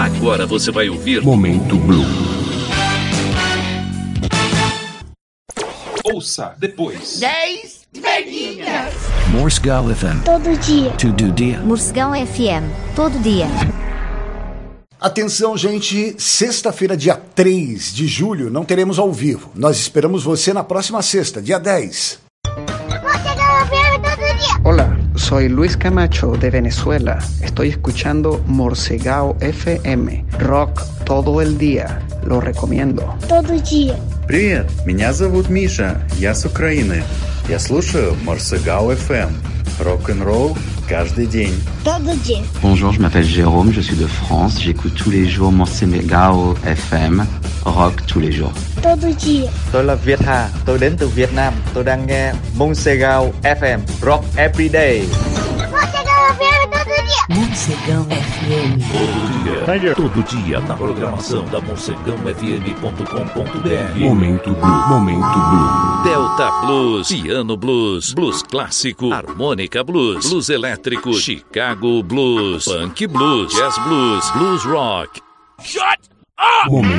Agora você vai ouvir Momento Blue. Ouça depois. 10 velhinhas. Morsegal FM. Todo dia. Todo dia. Morsegal FM. Todo dia. Atenção, gente, sexta-feira, dia 3 de julho, não teremos ao vivo. Nós esperamos você na próxima sexta, dia 10. Morsegal FM todo dia. Hola, soy Luis Camacho de Venezuela. Estoy escuchando Morsegal FM. Rock todo el día. Lo recomiendo. Todo dia. Привет, меня зовут Миша, я с Украины. Я слушаю Morsegal FM. Рок-н-ролл каждый день. Todo dia. Bonjour, je m'appelle Jérôme, je suis de France. J'écoute tous les jours Morsegal FM, rock tous les jours. Todo dia. Tôi là Việt Hà, tôi đến từ Việt Nam. Tôi đang nghe Morsegal FM, rock every day. Morsegal FM todo dia. Morsegal FM. Todo dia na programação da morsegamfm.com.br. Momento Blue. Momento Blue. Delta Blues, Piano Blues, Blues Clássico, Harmônica Blues, Blues Elétrico, Chicago Blues, Funk Blues, Jazz Blues, Blues Rock. Shut up! Momento